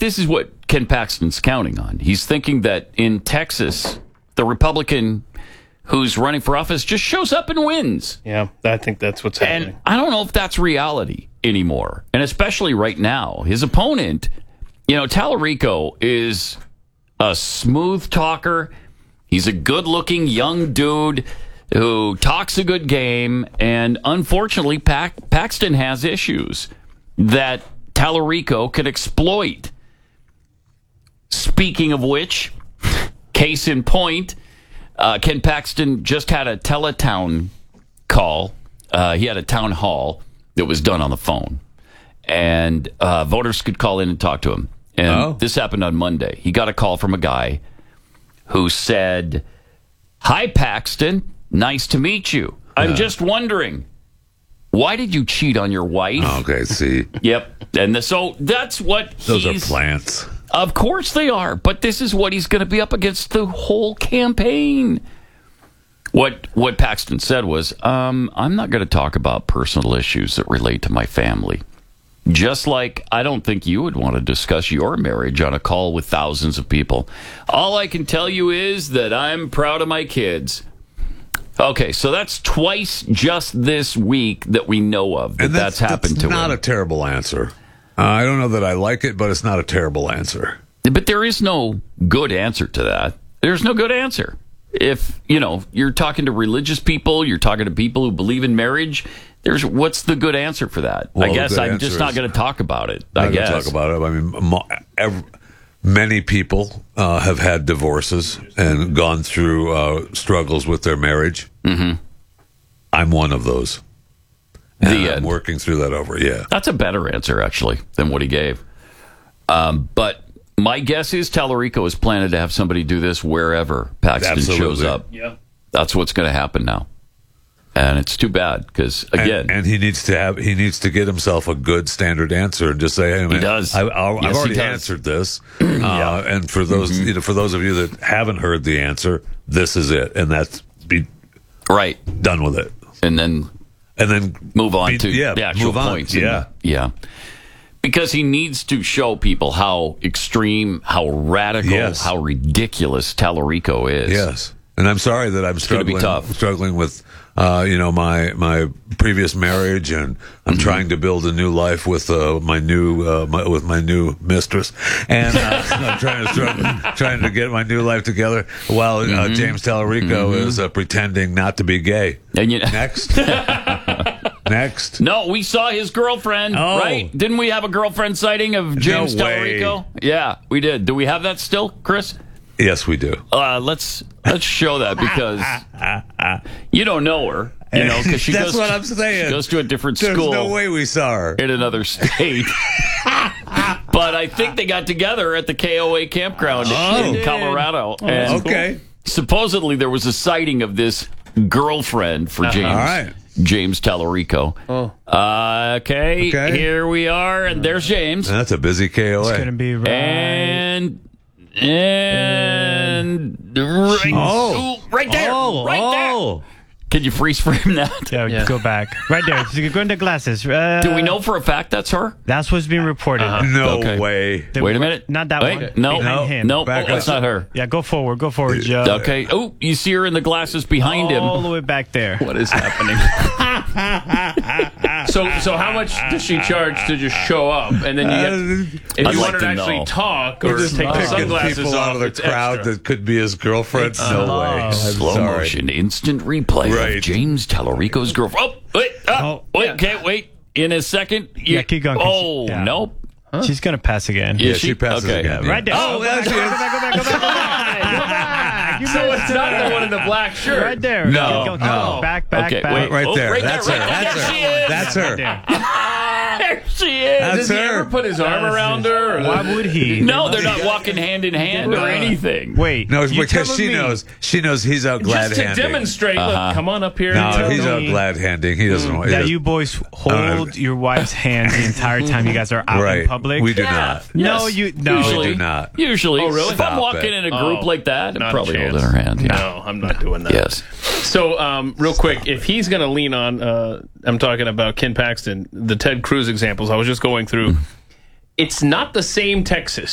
this is what Ken Paxton's counting on. He's thinking that in Texas, the Republican who's running for office just shows up and wins. Yeah, I think that's what's happening. And I don't know if that's reality anymore. And especially right now, his opponent, Tallarico is a smooth talker. He's a good-looking young dude who talks a good game. And unfortunately, Paxton has issues that Tallarico can exploit. Speaking of which, case in point, Ken Paxton just had a teletown call. He had a town hall that was done on the phone. And voters could call in and talk to him. And this happened on Monday. He got a call from a guy who said, "Hi, Paxton. Nice to meet you. I'm just wondering, why did you cheat on your wife?" Okay, see. Yep. And so that's what Those are plants. Of course they are, but this is what he's going to be up against the whole campaign. What Paxton said was, I'm not going to talk about personal issues that relate to my family. Just like I don't think you would want to discuss your marriage on a call with thousands of people. All I can tell you is that I'm proud of my kids. Okay, so that's twice just this week that we know of that's happened to him. That's not a terrible answer. I don't know that I like it, but it's not a terrible answer. But there is no good answer to that. There's no good answer. If, you're talking to religious people, you're talking to people who believe in marriage, what's the good answer for that? Well, I guess I'm just not going to talk about it. I guess. Talk about it. I mean, many people have had divorces and gone through struggles with their marriage. Mm-hmm. I'm one of those. And I'm working through that over, That's a better answer, actually, than what he gave. But my guess is Tallarico is planning to have somebody do this wherever Paxton shows up. Yeah. That's what's going to happen now. And it's too bad because, again... And he needs to get himself a good standard answer and just say, hey, man, he does. I've already answered this. And for those for those of you that haven't heard the answer, this is it. And that's done with it. And then move on to the actual points. Yeah. Because he needs to show people how extreme, how radical, how ridiculous Tallarico is. Yes. And I'm sorry that I'm struggling with my previous marriage, and I'm trying to build a new life with my new mistress, and I'm trying to get my new life together while James Tallarico is pretending not to be gay. And Next. No, we saw his girlfriend, right? Didn't we have a girlfriend sighting of James Tallarico? Yeah, we did. Do we have that still, Chris? Yes, we do. Let's show that because you don't know her, because she That's what I'm saying. She goes to a different There's school. There's no way we saw her in another state. But I think they got together at the KOA campground in Colorado. And supposedly there was a sighting of this girlfriend for James Tallarico. Okay, here we are, and there's James. That's a busy KOA. It's going to be right. And right there. Can you freeze frame that? Yeah, go back. Right there. So you go into glasses. Do we know for a fact that's her? That's what's being reported. No way. Wait a minute. Not that one. No, him. no, that's not her. Yeah, go forward, Joe. Okay. Oh, you see her in the glasses behind him. All the way back there. What is happening? So how much does she charge to just show up? And then if you want her to actually talk or take the sunglasses people off, out of the crowd that could be his girlfriend. No way. Slow motion, instant replay of James Tallarico's girlfriend. Wait. In a second. Keep going. Nope. Huh? She's going to pass again. Yeah, she passes again. Right there. Go back. So it's not the one in the black shirt. Right there. No. Back. Wait, right there. That's her. That's her. There she is. That's Does he ever put his arm around her? Why would he? No, they're not walking hand in hand or anything. Wait. No, because she knows he's out glad handing. Just to demonstrate, look, come on up here. No, he's out glad handing. He doesn't want that. You boys hold your wife's hand the entire time you guys are out in public. We do not. No, Usually, we do not. Usually. Oh, really? If I'm walking in a group like that, I'm probably holding her hand. Yeah. No, I'm not doing that. Yes. So, real quick, if he's going to lean on, I'm talking about Ken Paxton, the Ted Cruz examples I was just going through, it's not the same Texas.